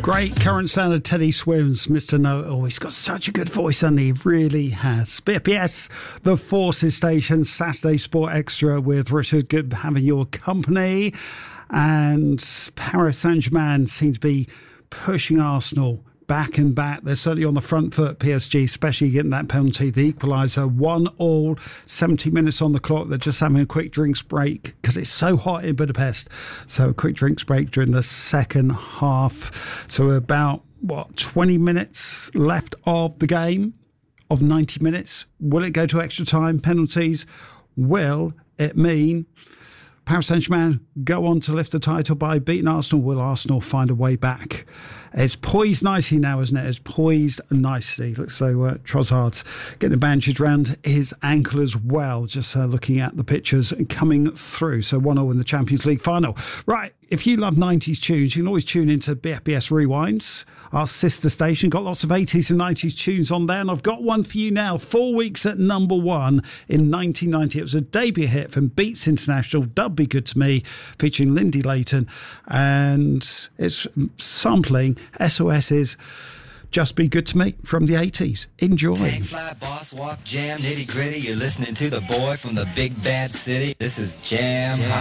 Great current sound of Teddy Swims, Mr. Know-It-All. He's got such a good voice, and he really has. BFBS, the Forces Station, Saturday Sport Extra with Richard. Good having your company. And Paris Saint-Germain seem to be pushing Arsenal back and back. They're certainly on the front foot, PSG, especially getting that penalty, the equaliser. 1-1, 70 minutes on the clock. They're just having a quick drinks break because it's so hot in Budapest. So a quick drinks break during the second half. So about, 20 minutes left of the game, of 90 minutes. Will it go to extra time, penalties? Will it mean Paris Saint-Germain go on to lift the title by beating Arsenal? Will Arsenal find a way back? It's poised nicely now, isn't it? It's poised nicely. Looks so Trossard's getting bandages around his ankle as well, just looking at the pictures coming through. So 1-0 in the Champions League final. Right, if you love 90s tunes, you can always tune into BFBS Rewinds, our sister station. Got lots of 80s and 90s tunes on there, and I've got one for you now. 4 weeks at number one in 1990. It was a debut hit from Beats International, Dub Be Good To Me, featuring Lindy Layton, and it's sampling SOS's Just Be Good To Me from the 80s. Enjoy. Tank fly, boss walk, jam, nitty gritty. You're listening to the boy from the big bad city. This is Jam.